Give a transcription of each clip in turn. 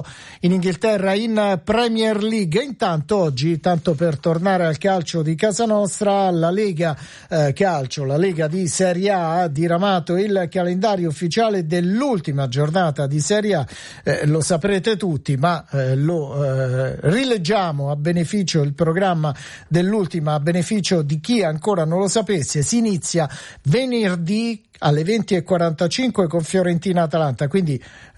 in Inghilterra in Premier League. Intanto oggi, tanto per tornare al calcio di casa nostra, la Lega Calcio, la Lega di Serie A, ha diramato il calendario ufficiale dell'ultima giornata di Serie A. Lo saprete tutti, ma lo rileggiamo a beneficio, il programma dell'ultima a beneficio di chi ancora non lo sapesse. Si inizia venerdì alle 20:45 con Fiorentina-Atalanta, quindi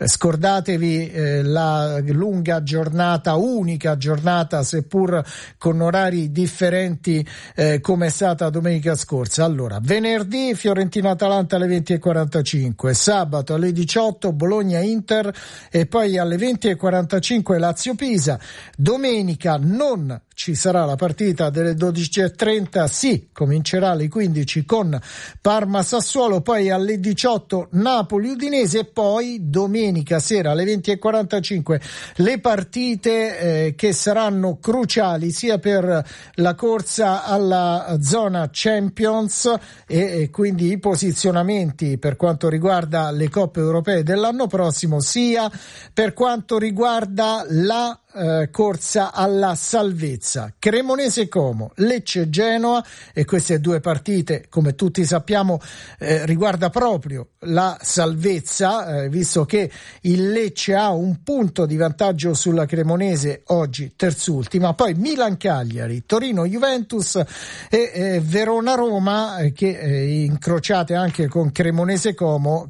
scordatevi la lunga giornata, unica giornata seppur con orari differenti come è stata domenica scorsa. Allora, venerdì Fiorentina-Atalanta alle 20:45, sabato alle 18 Bologna-Inter e poi alle 20:45 Lazio-Pisa. Domenica non ci sarà la partita delle 12:30, sì, comincerà alle 15 con Parma-Sassuolo, poi alle 18 Napoli-Udinese e poi domenica sera alle 20:45 le partite che saranno cruciali sia per la corsa alla zona Champions e quindi i posizionamenti per quanto riguarda le coppe europee dell'anno prossimo, sia per quanto riguarda la corsa alla salvezza. Cremonese-Como, Lecce-Genoa, e queste due partite, come tutti sappiamo, riguarda proprio la salvezza, visto che il Lecce ha un punto di vantaggio sulla Cremonese, oggi terzultima. Poi Milan-Cagliari, Torino-Juventus e Verona-Roma, che incrociate anche con Cremonese-Como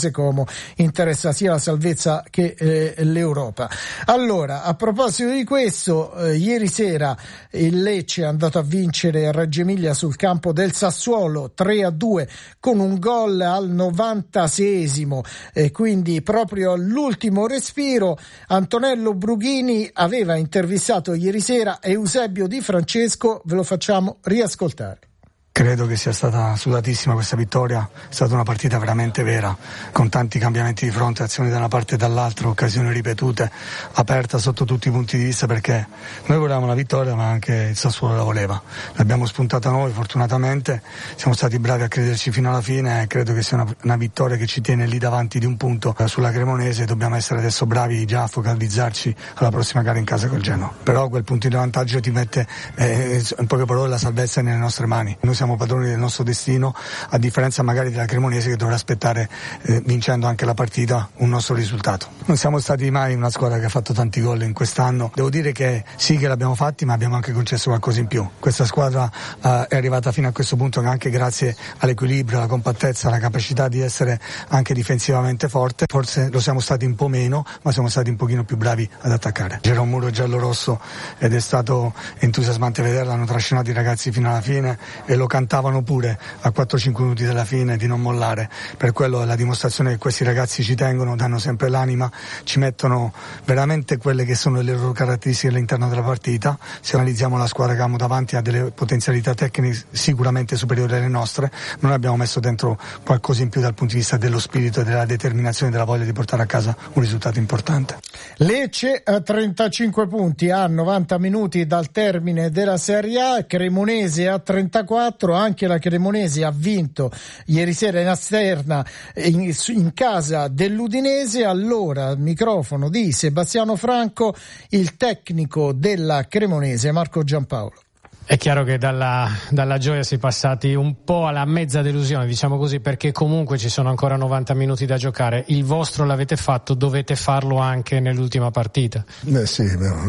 interessa sia la salvezza che l'Europa. Allora, a proposito di questo, ieri sera il Lecce è andato a vincere a Reggio Emilia sul campo del Sassuolo 3-2 con un gol al 96esimo, e quindi proprio all'ultimo respiro. Antonello Brughini aveva intervistato ieri sera Eusebio Di Francesco, ve lo facciamo riascoltare. Credo che sia stata sudatissima questa vittoria, è stata una partita veramente vera, con tanti cambiamenti di fronte, azioni da una parte e dall'altra, occasioni ripetute, aperta sotto tutti i punti di vista, perché noi volevamo la vittoria ma anche il Sassuolo la voleva. L'abbiamo spuntata noi fortunatamente, siamo stati bravi a crederci fino alla fine e credo che sia una vittoria che ci tiene lì davanti di un punto sulla Cremonese. Dobbiamo essere adesso bravi già a focalizzarci alla prossima gara in casa col Genoa. Però quel punto di vantaggio ti mette in poche parole la salvezza nelle nostre mani. Noi siamo padroni del nostro destino, a differenza magari della Cremonese che dovrà aspettare, vincendo anche la partita, un nostro risultato. Non siamo stati mai una squadra che ha fatto tanti gol in quest'anno. Devo dire che sì che l'abbiamo fatti, ma abbiamo anche concesso qualcosa in più. Questa squadra è arrivata fino a questo punto anche grazie all'equilibrio, alla compattezza, alla capacità di essere anche difensivamente forte. Forse lo siamo stati un po' meno, ma siamo stati un pochino più bravi ad attaccare. C'era un muro giallo-rosso ed è stato entusiasmante vederlo, hanno trascinato i ragazzi fino alla fine e lo cantavano pure a 4-5 minuti dalla fine di non mollare. Per quello è la dimostrazione che questi ragazzi ci tengono, danno sempre l'anima, ci mettono veramente quelle che sono le loro caratteristiche all'interno della partita. Se analizziamo la squadra che abbiamo davanti, ha delle potenzialità tecniche sicuramente superiori alle nostre, non abbiamo messo dentro qualcosa in più dal punto di vista dello spirito e della determinazione, della voglia di portare a casa un risultato importante. Lecce a 35 punti a 90 minuti dal termine della Serie A, Cremonese a 34, anche la Cremonese ha vinto ieri sera in esterna in casa dell'Udinese. Allora, al microfono di Sebastiano Franco, il tecnico della Cremonese, Marco Giampaolo. È chiaro che dalla gioia si è passati un po' alla mezza delusione, diciamo così, perché comunque ci sono ancora 90 minuti da giocare. Il vostro l'avete fatto, dovete farlo anche nell'ultima partita. Sì,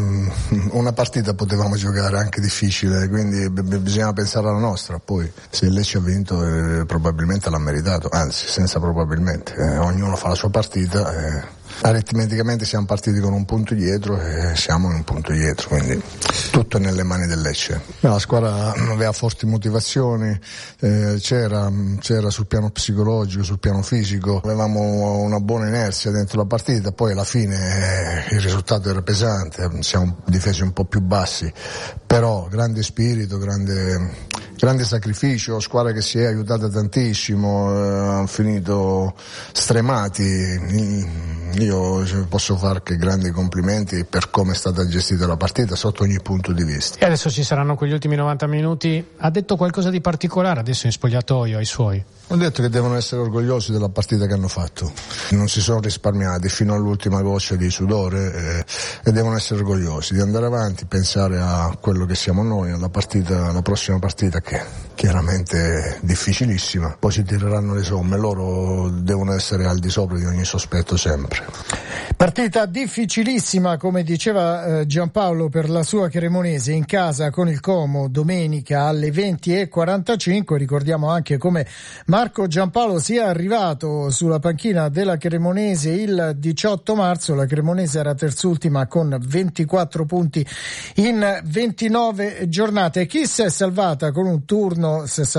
una partita potevamo giocare anche difficile, quindi bisogna pensare alla nostra. Poi se il Lecce ha vinto probabilmente l'ha meritato, anzi senza probabilmente, ognuno fa la sua partita. Aritmeticamente siamo partiti con un punto dietro e siamo in un punto dietro, quindi tutto è nelle mani del Lecce. La squadra aveva forti motivazioni, c'era sul piano psicologico, sul piano fisico, avevamo una buona inerzia dentro la partita, poi alla fine il risultato era pesante, siamo difesi un po' più bassi, però grande spirito, grande grande sacrificio, squadra che si è aiutata tantissimo, hanno finito stremati. Io posso fare che grandi complimenti per come è stata gestita la partita sotto ogni punto di vista. E adesso ci saranno quegli ultimi 90 minuti. Ha detto qualcosa di particolare adesso in spogliatoio ai suoi? Ho detto che devono essere orgogliosi della partita che hanno fatto, non si sono risparmiati fino all'ultima goccia di sudore e devono essere orgogliosi di andare avanti, pensare a quello che siamo noi, alla prossima partita che chiaramente è difficilissima, poi si tireranno le somme, loro devono essere al di sopra di ogni sospetto sempre. Partita difficilissima, come diceva Giampaolo, per la sua Cremonese in casa con il Como domenica alle 20:45. Ricordiamo anche come Marco Giampaolo sia arrivato sulla panchina della Cremonese il 18 marzo. La Cremonese era terzultima con 24 punti in 29 giornate. Chi si è salvato con un turno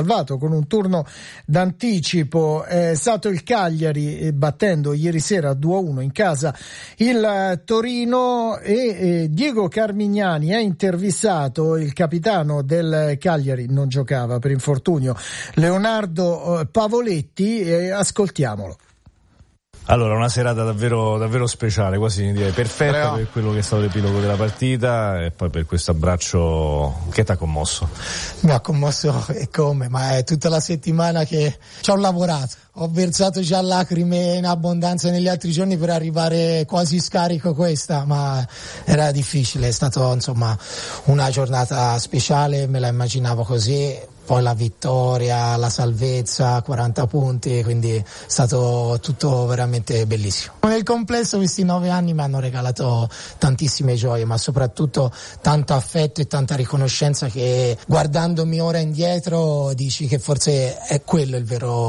d'anticipo è stato il Cagliari, battendo ieri sera 2-1 in casa il Torino, e Diego Carmignani ha intervistato il capitano del Cagliari, non giocava per infortunio, Leonardo Pavoletti, e ascoltiamolo. Allora, una serata davvero speciale, quasi direi perfetta per quello che è stato l'epilogo della partita e poi per questo abbraccio che ti ha commosso. Mi ha commosso e come, ma è tutta la settimana che ci ho lavorato. Ho versato già lacrime in abbondanza negli altri giorni per arrivare quasi scarico questa, ma era difficile, è stato insomma una giornata speciale, me la immaginavo così. Poi la vittoria, la salvezza, 40 punti, quindi è stato tutto veramente bellissimo. Nel complesso questi 9 anni mi hanno regalato tantissime gioie, ma soprattutto tanto affetto e tanta riconoscenza che guardandomi ora indietro dici che forse è quello il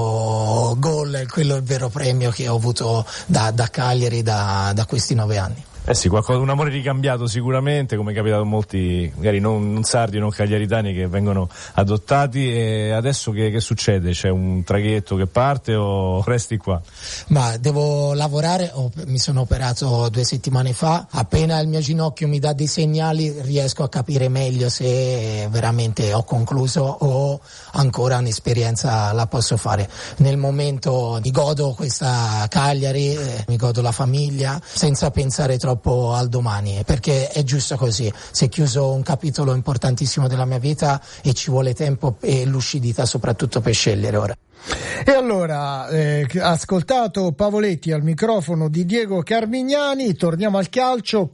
vero gol, quello il vero premio che ho avuto da Cagliari da questi 9 anni. Eh sì, un amore ricambiato sicuramente, come è capitato a molti, magari non sardi, non cagliaritani, che vengono adottati. E adesso che succede? C'è un traghetto che parte o resti qua? Ma devo lavorare, mi sono operato 2 settimane fa, appena il mio ginocchio mi dà dei segnali riesco a capire meglio se veramente ho concluso o ancora un'esperienza la posso fare. Nel momento mi godo questa Cagliari, mi godo la famiglia, senza pensare troppo al domani, perché è giusto così. Si è chiuso un capitolo importantissimo della mia vita e ci vuole tempo e lucidità soprattutto per scegliere ora. E allora, ascoltato Pavoletti al microfono di Diego Carmignani, torniamo al calcio,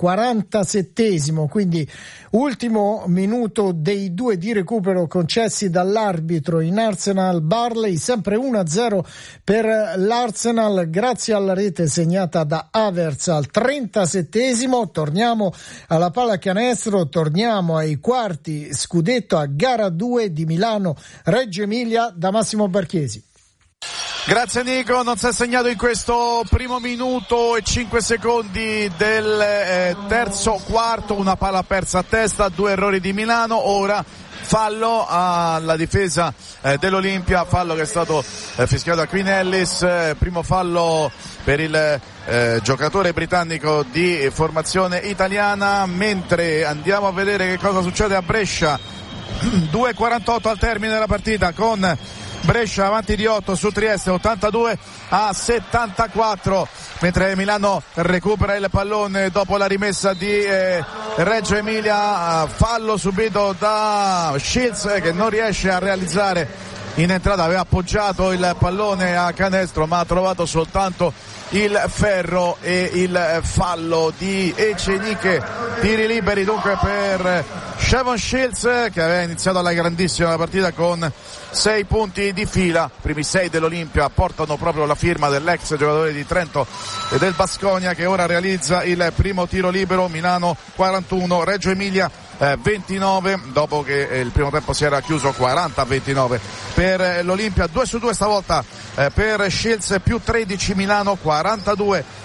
47esimo, quindi ultimo minuto dei 2 di recupero concessi dall'arbitro in Arsenal Barley, sempre 1-0 per l'Arsenal grazie alla rete segnata da Havertz al 37esimo. Torniamo alla pallacanestro, torniamo ai quarti scudetto, a gara 2 di Milano Reggio Emilia, da Massimo Barchesi. Grazie Nico, non si è segnato in questo primo minuto e 5 secondi del terzo quarto, una palla persa a testa, 2 errori di Milano. Ora fallo alla difesa dell'Olimpia, fallo che è stato fischiato a Queen Ellis, primo fallo per il giocatore britannico di formazione italiana. Mentre andiamo a vedere che cosa succede a Brescia, 2:48 al termine della partita, con Brescia avanti di 8 su Trieste, 82-74, mentre Milano recupera il pallone dopo la rimessa di Reggio Emilia. Fallo subito da Shields che non riesce a realizzare in entrata, aveva appoggiato il pallone a canestro ma ha trovato soltanto il ferro, e il fallo di Eceniche. Tiri liberi dunque per Shavon Shields, che aveva iniziato alla grandissima la partita con 6 punti di fila. I primi 6 dell'Olimpia portano proprio la firma dell'ex giocatore di Trento e del Baskonia, che ora realizza il primo tiro libero. Milano 41, Reggio Emilia 29, dopo che il primo tempo si era chiuso 40-29 per l'Olimpia. 2 su 2 stavolta per Shields, più 13 Milano, 42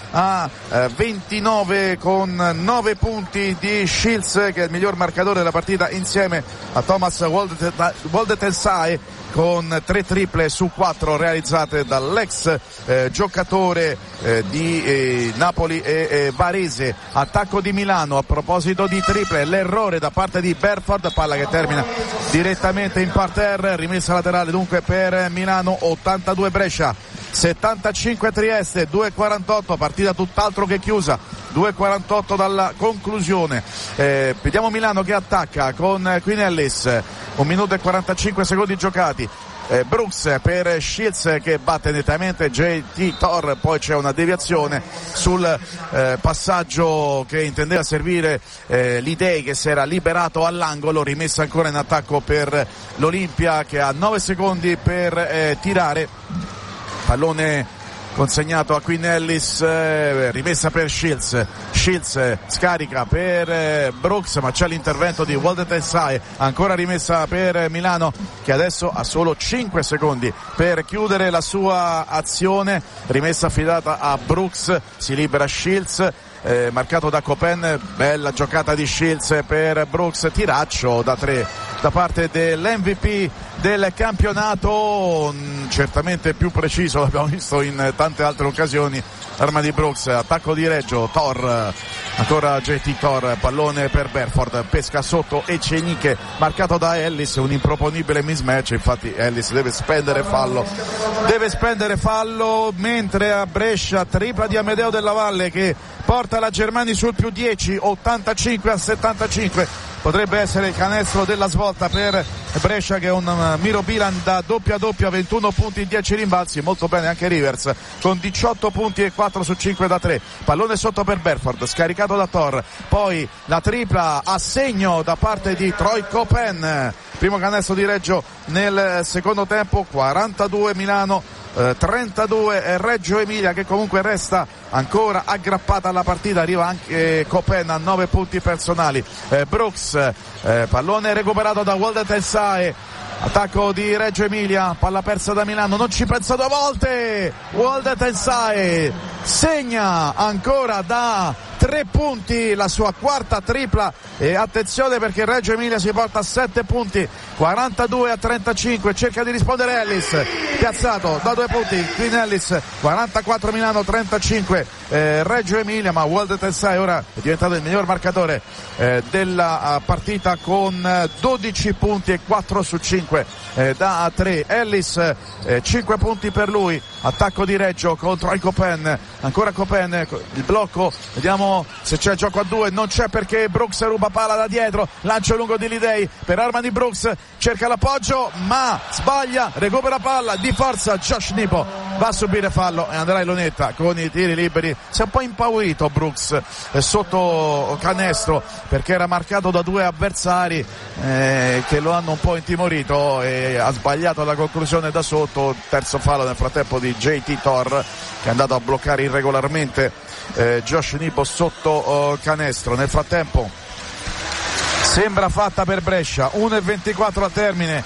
a 29 con 9 punti di Shields, che è il miglior marcatore della partita, insieme a Thomas Woldetensai con 3 triple su 4 realizzate dall'ex giocatore di Napoli e Varese. Attacco di Milano, a proposito di triple, l'errore da parte di Berford, palla che termina direttamente in parterre, rimessa laterale dunque per Milano. 82 Brescia, 75 Trieste, 2:48, partita tutt'altro che chiusa, 2:48 dalla conclusione. Vediamo Milano che attacca con Queen Ellis, 1 minuto e 45 secondi giocati. Brooks per Shields che batte nettamente JT Thor, poi c'è una deviazione sul passaggio che intendeva servire l'Idei, che si era liberato all'angolo. Rimessa ancora in attacco per l'Olimpia, che ha 9 secondi per tirare. Pallone consegnato a Queen Ellis, rimessa per Shields scarica per Brooks, ma c'è l'intervento di Woldetensai, ancora rimessa per Milano, che adesso ha solo 5 secondi per chiudere la sua azione. Rimessa affidata a Brooks, si libera Shields, marcato da Copen. Bella giocata di Shields per Brooks, tiraccio da 3 da parte dell'MVP del campionato, certamente più preciso, l'abbiamo visto in tante altre occasioni, arma di Brooks. Attacco di Reggio, Thor, ancora JT Thor, pallone per Berford, pesca sotto Eceniche, marcato da Ellis, un improponibile mismatch, infatti Ellis deve spendere fallo, mentre a Brescia tripla di Amedeo Della Valle che porta la Germani sul più 10, 85-75. Potrebbe essere il canestro della svolta per Brescia, che è un Miro Bilan da doppia, 21 punti, 10 rimbalzi. Molto bene anche Rivers con 18 punti e 4 su 5 da 3. Pallone sotto per Berford, scaricato da Thor, poi la tripla a segno da parte di Troy Copen. Primo canestro di Reggio nel secondo tempo. 42 Milano, 32 Reggio Emilia, che comunque resta ancora aggrappata alla partita. Arriva anche Copen a 9 punti personali. Brooks, pallone recuperato da Woldetensai, attacco di Reggio Emilia, palla persa da Milano, non ci pensa 2 volte. Woldetensai segna ancora da 3 punti la sua quarta tripla, e attenzione perché Reggio Emilia si porta a 7 punti, 42-35. Cerca di rispondere Ellis, piazzato da 2 punti Queen Ellis. 44 Milano, 35 Reggio Emilia, ma Woldetensai ora è diventato il miglior marcatore della partita con 12 punti e 4 su 5 da 3. Ellis, 5 punti per lui. Attacco di Reggio contro il Copen, ancora Copen, il blocco, vediamo se c'è gioco a 2, non c'è perché Brooks ruba palla da dietro, lancio lungo di Lidei per arma di Brooks, cerca l'appoggio ma sbaglia, recupera palla di forza Josh Nipo, va a subire fallo e andrà in lunetta con i tiri liberi. Si è un po' impaurito Brooks sotto canestro perché era marcato da 2 avversari che lo hanno un po' intimorito e ha sbagliato la conclusione da sotto. Terzo fallo nel frattempo di JT Thor, che è andato a bloccare irregolarmente Josh Nipo sotto canestro. Nel frattempo sembra fatta per Brescia, 1:24 al termine,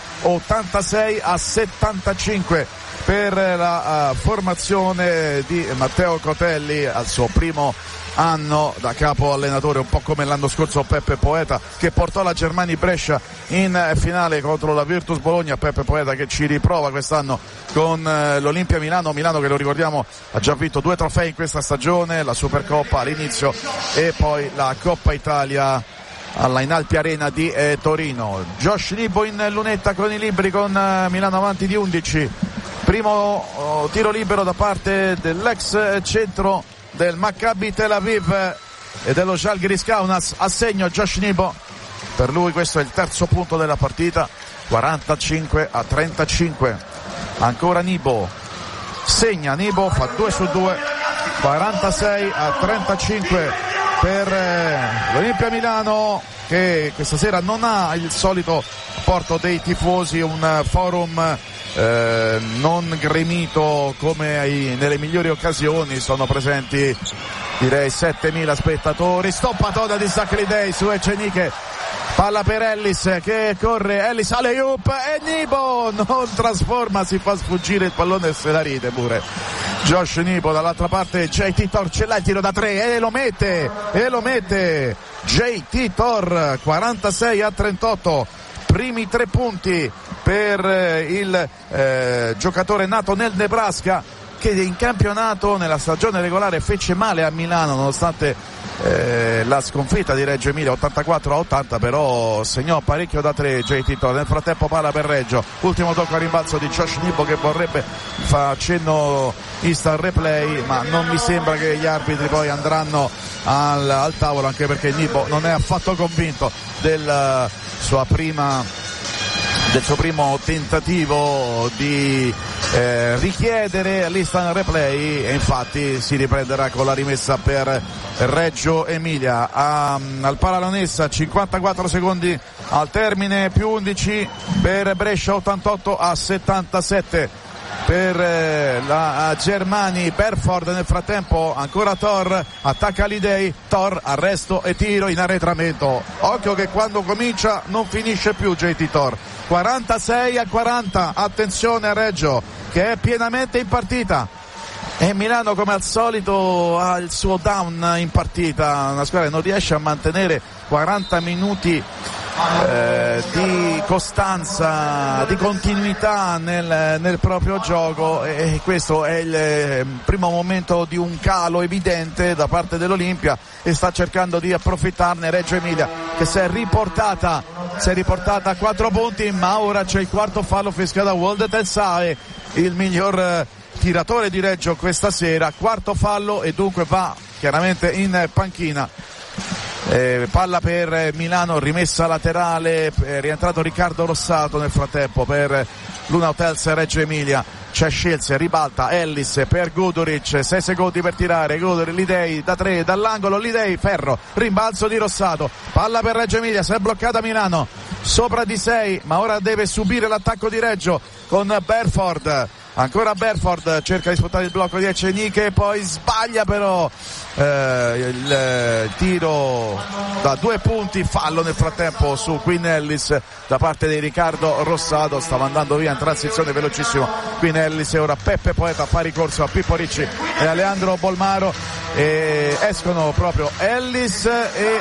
86-75 per la formazione di Matteo Cotelli al suo primo anno da capo allenatore, un po' come l'anno scorso Peppe Poeta, che portò la Germani Brescia in finale contro la Virtus Bologna. Peppe Poeta che ci riprova quest'anno con l'Olimpia Milano, che lo ricordiamo ha già vinto 2 trofei in questa stagione, la Supercoppa all'inizio e poi la Coppa Italia alla Inalpi Arena di Torino. Josh Nipo in lunetta con i libri, con Milano avanti di 11. Primo tiro libero da parte dell'ex centro del Maccabi Tel Aviv e dello Žalgiris Kaunas. A segno Josh Nipo, per lui questo è il terzo punto della partita. 45-35. Ancora Nipo, segna Nipo, fa 2 su 2. 46-35 per l'Olimpia Milano, che questa sera non ha il solito apporto dei tifosi, un forum non gremito come nelle migliori occasioni. Sono presenti direi 7.000 spettatori. Stoppatoda di Zachlidei su Eceniche, palla per Ellis che corre, Ellis alley-oop e Nipo non trasforma, si fa sfuggire il pallone e se la ride pure Josh Nipo, dall'altra parte JT Thor, ce l'ha il tiro da 3 e lo mette JT Thor, 46-38, primi 3 punti per il giocatore nato nel Nebraska, che in campionato nella stagione regolare fece male a Milano nonostante la sconfitta di Reggio Emilia 84-80, però segnò parecchio da 3 JT Thor. Nel frattempo palla per Reggio, ultimo tocco a rimbalzo di Josh Nipo che vorrebbe, fa accenno instant replay, ma non mi sembra che gli arbitri poi andranno al tavolo, anche perché Nipo non è affatto convinto del suo primo tentativo di richiedere l'instant replay, e infatti si riprenderà con la rimessa per Reggio Emilia. Al Pala Leonessa 54 secondi al termine, più 11 per Brescia, 88-77 per la Germani. Berford nel frattempo, ancora Thor, attacca Lidei, Thor, arresto e tiro in arretramento. Occhio che quando comincia non finisce più JT Thor. 46-40, attenzione a Reggio che è pienamente in partita, e Milano come al solito ha il suo down in partita, una squadra che non riesce a mantenere 40 minuti di costanza, di continuità nel proprio gioco, e questo è il primo momento di un calo evidente da parte dell'Olimpia, e sta cercando di approfittarne Reggio Emilia, che si è riportata a 4 punti, ma ora c'è il quarto fallo fischiato da Wolde Telsae, il miglior tiratore di Reggio questa sera. Quarto fallo e dunque va chiaramente in panchina. Palla per Milano, rimessa laterale, è rientrato Riccardo Rossato nel frattempo per l'Una Hotels Reggio Emilia. C'è Scelze, ribalta Ellis per Guduric, 6 secondi per tirare, Guduric, Lidei da 3 dall'angolo, Lidei, ferro, rimbalzo di Rossato, palla per Reggio Emilia, si è bloccata Milano sopra di 6, ma ora deve subire l'attacco di Reggio con Berford. Ancora Berford cerca di sfruttare il blocco di Eceniche, poi sbaglia però il tiro da 2 punti, fallo nel frattempo su Quinn Ellis da parte di Riccardo Rossato. Stava andando via in transizione velocissimo Quinn Ellis, e ora Peppe Poeta fa ricorso a Pippo Ricci e Aleandro Bolmaro, e escono proprio Ellis e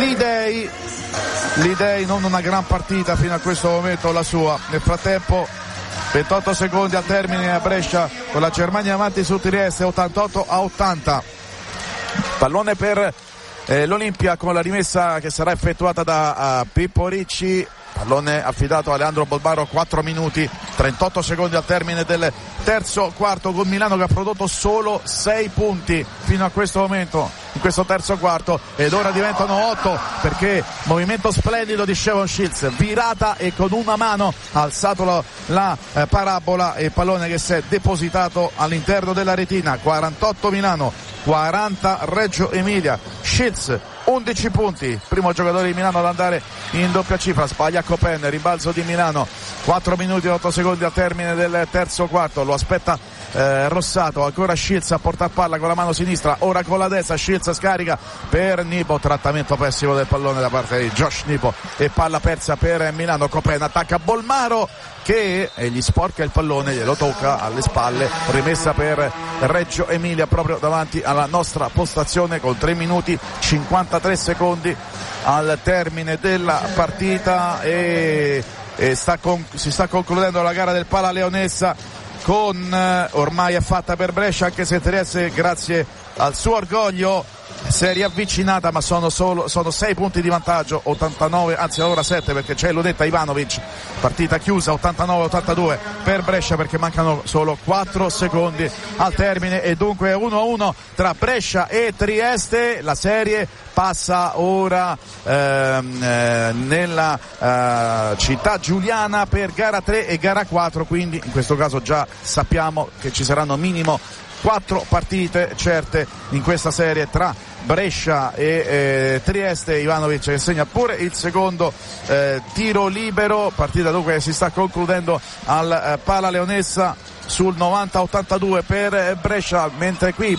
Lidei, non una gran partita fino a questo momento la sua. Nel frattempo 28 secondi al termine a Brescia, con la Germania avanti su Trieste 88-80. Pallone per l'Olimpia con la rimessa che sarà effettuata da Pippo Ricci. Pallone affidato a Aleandro Bolmaro, 4 minuti 38 secondi al termine del terzo quarto, con Milano che ha prodotto solo 6 punti fino a questo momento in questo terzo quarto, ed ora diventano 8 perché movimento splendido di Shevon Shields, virata e con una mano ha alzato la parabola, e pallone che si è depositato all'interno della retina. 48 Milano, 40 Reggio Emilia. Shields 11 punti, primo giocatore di Milano ad andare in doppia cifra, sbaglia Copen, rimbalzo di Milano, 4 minuti e 8 secondi al termine del terzo quarto, lo aspetta Rossato, ancora Shields a portar palla con la mano sinistra, ora con la destra, Shields scarica per Nipo, trattamento pessimo del pallone da parte di Josh Nipo, e palla persa per Milano. Copen attacca Bolmaro che gli sporca il pallone, glielo tocca alle spalle, rimessa per Reggio Emilia proprio davanti alla nostra postazione, con 3 minuti 53 secondi al termine della partita, e si sta concludendo la gara del Pala Leonessa, con ormai è fatta per Brescia, anche se Trieste grazie al suo orgoglio si è riavvicinata, ma sono 6 punti di vantaggio, 89, anzi ora 7 perché c'è Ludetta Ivanovic, partita chiusa 89-82 per Brescia perché mancano solo 4 secondi al termine, e dunque 1-1 tra Brescia e Trieste. La serie passa ora nella città giuliana per gara 3 e gara 4, quindi in questo caso già sappiamo che ci saranno minimo 4 partite certe in questa serie tra Brescia e Trieste. Ivanovic che segna pure il secondo tiro libero, partita dunque si sta concludendo al Pala Leonessa sul 90-82 per Brescia, mentre qui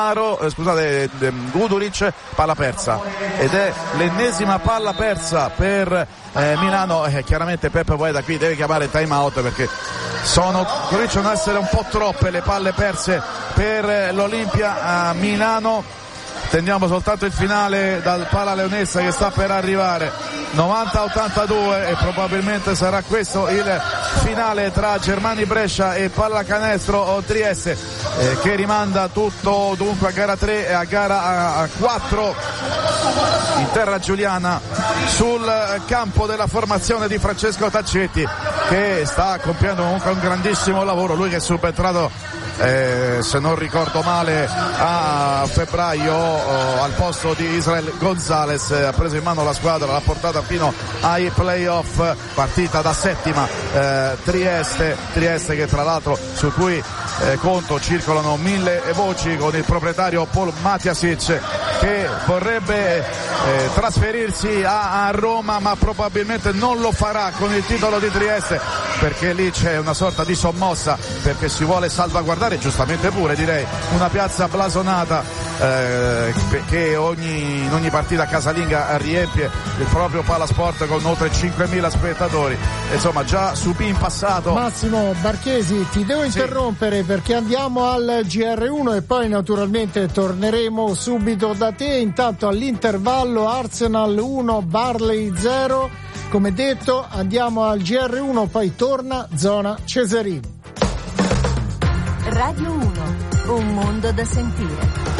Guduric, palla persa, ed è l'ennesima palla persa per Milano. Chiaramente Peppe Poeta qui deve chiamare time out perché cominciano ad essere un po' troppe le palle perse per l'Olimpia Milano. Attendiamo soltanto il finale dal Pala Leonessa che sta per arrivare, 90-82, e probabilmente sarà questo il finale tra Germani Brescia e Pallacanestro Trieste, che rimanda tutto dunque a gara 3 e a gara 4 in terra giuliana sul campo della formazione di Francesco Taccetti, che sta compiendo comunque un grandissimo lavoro, lui che è subentrato se non ricordo male a febbraio al posto di Israel Gonzalez, ha preso in mano la squadra, l'ha portata fino ai playoff, partita da settima. Trieste che tra l'altro su cui conto circolano 1000 voci, con il proprietario Paul Matiasic che vorrebbe trasferirsi a Roma, ma probabilmente non lo farà con il titolo di Trieste, perché lì c'è una sorta di sommossa, perché si vuole salvaguardare, giustamente pure direi, una piazza blasonata che in ogni partita casalinga riempie il proprio Palasport con oltre 5.000 spettatori. Insomma, già subì in passato. Massimo Barchesi, ti devo interrompere perché andiamo al GR1 e poi naturalmente torneremo subito da te. Intanto all'intervallo Arsenal 1 Barley 0. Come detto, andiamo al GR1, poi torna Zona Cesarini. Radio 1, un mondo da sentire.